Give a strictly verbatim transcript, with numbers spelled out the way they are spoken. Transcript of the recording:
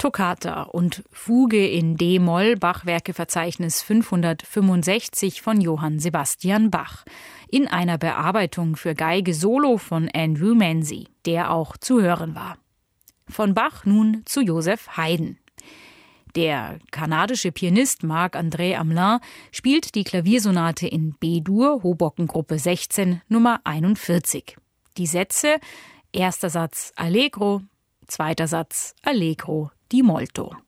Toccata und Fuge in D-Moll, Bachwerkeverzeichnis fünfhundertfünfundsechzig von Johann Sebastian Bach. In einer Bearbeitung für Geige Solo von Andrew Manzi, der auch zu hören war. Von Bach nun zu Joseph Haydn. Der kanadische Pianist Marc-André Hamelin spielt die Klaviersonate in B-Dur, Hoboken-Gruppe sechzehn, Nummer einundvierzig. Die Sätze: erster Satz Allegro, zweiter Satz Allegro di molto.